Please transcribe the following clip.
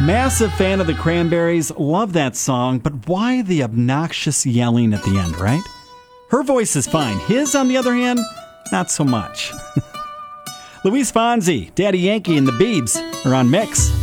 Massive fan of the Cranberries, love that song, but why the obnoxious yelling at the end, right? Her voice is fine. His, on the other hand, not so much. Luis Fonsi, Daddy Yankee, and the Biebs are on Mix.